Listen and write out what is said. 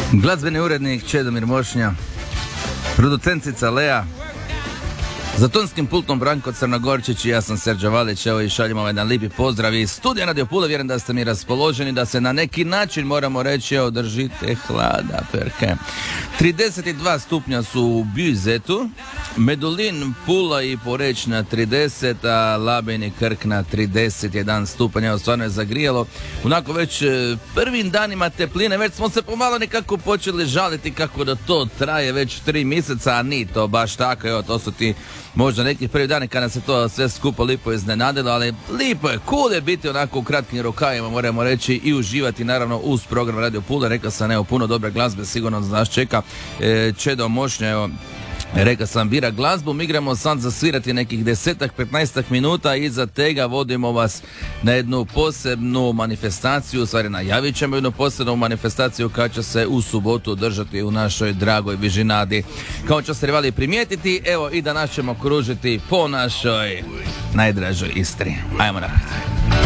Glazbeni urednik Čedomir Mošnja, producentica Lea, za tonskim pultom Branko Crnogorčić i ja sam Serđo Valić. Evo i šaljemo ovaj jedan lijepi pozdrav iz studija Radio Pula. Vjerujem da ste mi raspoloženi, da se na neki način moramo reći, evo držite hlada perke. 32 stupnja su u Buzetu, Medulin, Pula i Poreć na 30, a Labin i Krk na 31 stupanj. Evo stvarno je zagrijalo. Onako već prvim danima tepline, već smo se pomalo nekako počeli žaliti kako da to traje već 3 mjeseca, a ni to baš tako. Evo to su ti možda neki prvi dani kada se to sve skupo lipo iznenadilo, ali lipo je, cool je biti onako u kratkim rukavima, moramo reći, i uživati naravno uz program Radio Pula. Rekao sam, evo, puno dobre glazbe sigurno nas čeka. Čedo Mošnja, evo, rekao sam, bira glazbu. Mi igramo sad zasvirati nekih 10-15 minuta i iza tega vodimo vas na jednu posebnu manifestaciju, u stvari najavit ćemo jednu posebnu manifestaciju koja će se u subotu održati u našoj dragoj Vižinadi. Kao što ste trebali primijetiti, evo i danas ćemo kružiti po našoj najdražoj Istri. Ajmo naprijed.